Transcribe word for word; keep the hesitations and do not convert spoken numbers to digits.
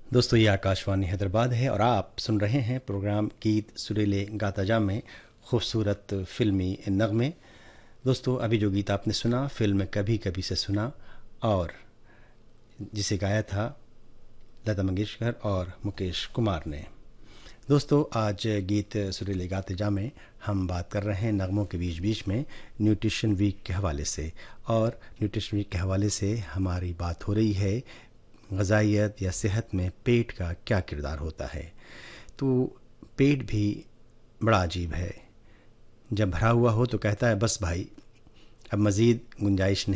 दोस्तों ये आकाशवाणी हैदराबाद है और आप सुन रहे हैं प्रोग्राम गीत सुरीले गाता जा में खूबसूरत फिल्मी नगमे। दोस्तों अभी जो गीत आपने सुना फिल्म कभी कभी से सुना और जिसे गाया था लता मंगेशकर और मुकेश कुमार ने। दोस्तों आज गीत सुरीले गाते जा में हम बात कर रहे हैं नगमों के बीच बीच में न्यूट्रिशन वीक के हवाले से, और न्यूट्रिशन वीक के हवाले से हमारी बात हो रही है ग़िज़ाइयत या सेहत में पेट का क्या किरदार होता है। तो पेट भी बड़ा अजीब है, जब भरा हुआ हो तो कहता है बस भाई अब मज़ीद गुंजाइश नहीं।